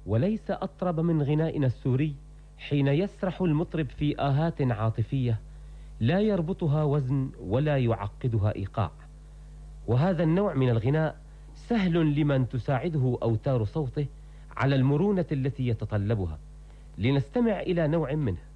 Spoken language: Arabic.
وليس أطرب من غنائنا السوري حين يسرح المطرب في آهات عاطفية لا يربطها وزن ولا يعقدها إيقاع. وهذا النوع من الغناء سهل لمن تساعده أوتار صوته على المرونة التي يتطلبها. لنستمع إلى نوع منه.